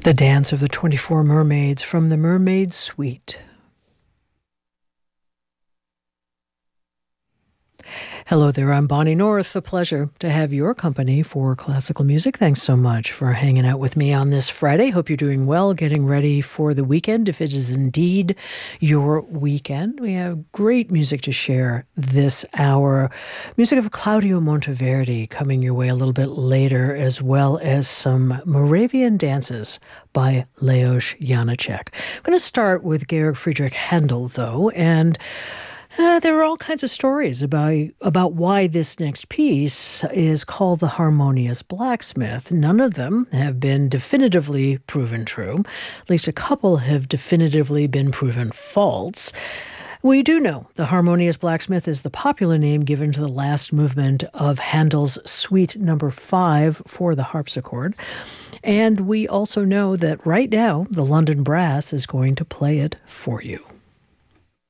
The Dance of the 24 Mermaids from the Mermaid Suite. Hello there, I'm Bonnie North. A pleasure to have your company for classical music. Thanks so much for hanging out with me on this Friday. Hope you're doing well, getting ready for the weekend, if it is indeed your weekend. We have great music to share this hour. Music of Claudio Monteverdi coming your way a little bit later, as well as some Moravian dances by Leos Janáček. I'm going to start with Georg Friedrich Händel, though, and there are all kinds of stories about why this next piece is called The Harmonious Blacksmith. None of them have been definitively proven true. At least a couple have definitively been proven false. We do know The Harmonious Blacksmith is the popular name given to the last movement of Handel's Suite Number 5 for the harpsichord. And we also know that right now, the London Brass is going to play it for you.